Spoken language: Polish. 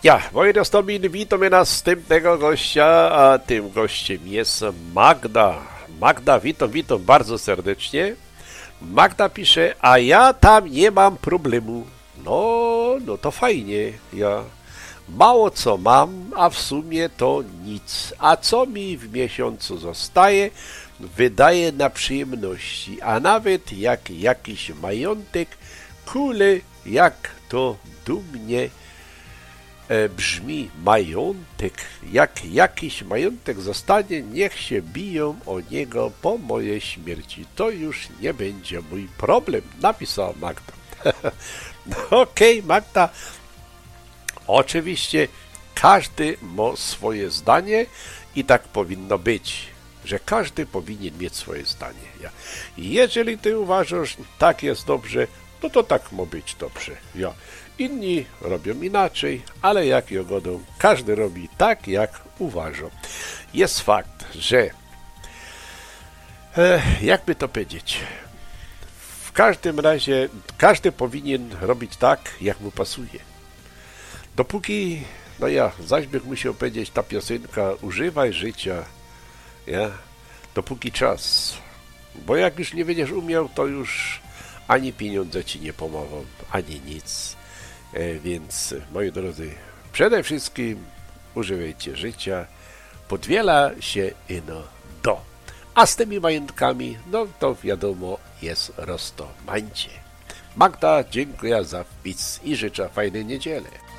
Ja, moi dostojni, witamy następnego gościa, a tym gościem jest Magda. Magda, witam bardzo serdecznie. Magda pisze, a ja tam nie mam problemu. No to fajnie, ja mało co mam, a w sumie to nic. A co mi w miesiącu zostaje, wydaje na przyjemności, a nawet jak jakiś majątek, kule, jak to dumnie brzmi majątek. Jak jakiś majątek zostanie, niech się biją o niego po mojej śmierci. To już nie będzie mój problem, napisała Magda. Okej, Magda. Oczywiście każdy ma swoje zdanie i tak powinno być, że każdy powinien mieć swoje zdanie. Jeżeli ty uważasz, tak jest dobrze, no to tak ma być dobrze. Inni robią inaczej, ale jak jogodą, każdy robi tak, jak uważa. Jest fakt, że jakby to powiedzieć, w każdym razie każdy powinien robić tak, jak mu pasuje. Dopóki, zaś bych musiał powiedzieć, ta piosenka, używaj życia, dopóki czas. Bo jak już nie będziesz umiał, to już ani pieniądze ci nie pomogą, ani nic. Więc, moi drodzy, przede wszystkim używajcie życia, podwiela się ino do. A z tymi majątkami, no to wiadomo, jest roztomańcie. Magda, dziękuję za wpis i życzę fajnej niedzieli.